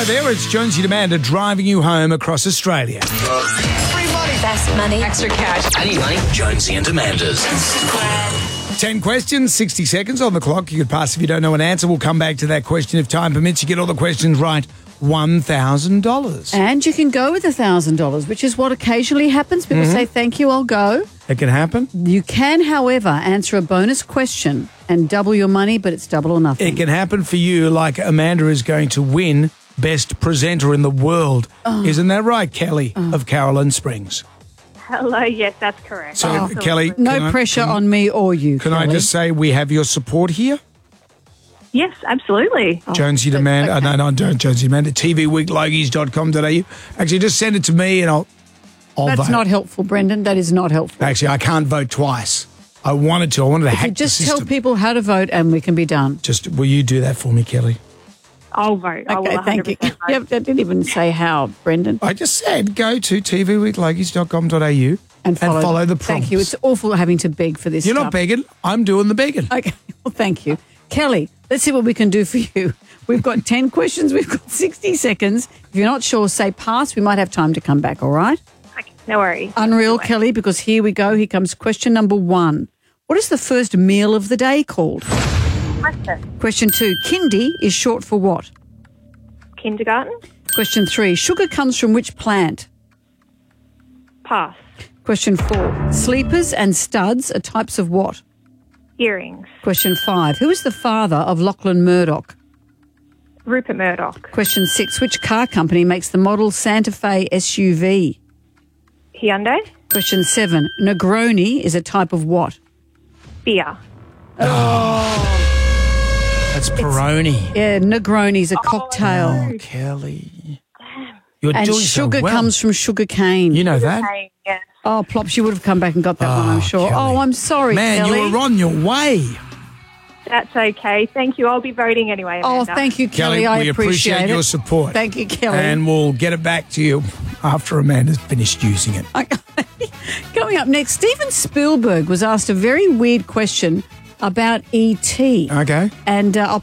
Hi there, it's Jonesy and Amanda driving you home across Australia. Free money. Best money. Extra cash. I need money. Jonesy and Amanda's. 10 questions, 60 seconds on the clock. You could pass if you don't know an answer. We'll come back to that question if time permits. You get all the questions right, $1,000. And you can go with $1,000, which is what occasionally happens. People say, thank you, I'll go. It can happen. You can, however, answer a bonus question and double your money, but it's double or nothing. It can happen for you like Amanda is going to win Best Presenter in the World. Isn't that right, Kelly of Caroline Springs? Hello, yes, that's correct. So, Absolutely. Kelly, No pressure on me or you, can I Kelly. just say we have your support here? Yes, absolutely. Jonesy and Amanda. okay. No, don't Jonesy and Amanda. tvweeklogies.com.au. Actually, just send it to me and I'll That's vote. not helpful, Brendan. That is not helpful. Actually, I can't vote twice. I wanted to. I wanted to You hack just the tell system. people how to vote and we can be done. Just, will you do that for me, Kelly? I'll vote. I will Okay, 100% thank you. vote. Yep, I didn't even say how, Brendan. I just said go to tvweeklogies.com.au and follow the prompts. Thank you. It's awful having to beg for this You're stuff. not begging. I'm doing the begging. Okay, well, thank you. Kelly, let's see what we can do for you. We've got 10 questions. We've got 60 seconds. If you're not sure, say pass. We might have time to come back, all right? Okay, no worries. Unreal, Kelly, because here we go. Here comes question number 1. What is the first meal of the day called? Question. Question 2. Kindy is short for what? Kindergarten? Question 3. Sugar comes from which plant? Pass. Question 4. Sleepers and studs are types of what? Earrings. Question 5. Who is the father of Lachlan Murdoch? Rupert Murdoch. Question 6. Which car company makes the model Santa Fe SUV? Hyundai? Question 7. Negroni is a type of what? Beer. That's Peroni. Yeah, Negroni is a cocktail. Oh, Kelly. You're And doing sugar so well. comes from sugar cane. You know that? Hey, yes. Oh, Plops, you would have come back and got that one, I'm sure. Kelly. Oh, I'm sorry, Man, Kelly. you were on your way. That's okay. Thank you. I'll be voting anyway, Oh, Amanda. thank you, Kelly. Kelly, I we appreciate it. your support. Thank you, Kelly. And we'll get it back to you after Amanda's finished using it. Coming up next, Steven Spielberg was asked a very weird question about E.T. Okay. And I'll